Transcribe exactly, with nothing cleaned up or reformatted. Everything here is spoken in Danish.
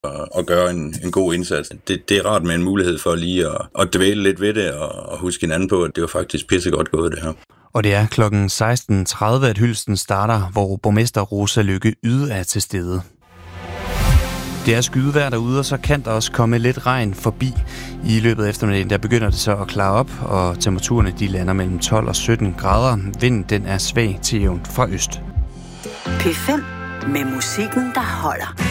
og, og gøre en, en god indsats. Det, det er rart med en mulighed for lige at, at dvæle lidt ved det og, og huske hinanden på, at det var faktisk pissegodt gået, det her. Og det er klokken seksten tredive, at hylsten starter, hvor borgmester Rosa Lykke Yde er til stede. Det er skydevejr derude, og så kan der også komme lidt regn forbi. I løbet af eftermiddagen, der begynder det så at klare op, og temperaturerne de lander mellem tolv og sytten grader. Vinden den er svag til jævnt fra øst. P fem med musikken, der holder.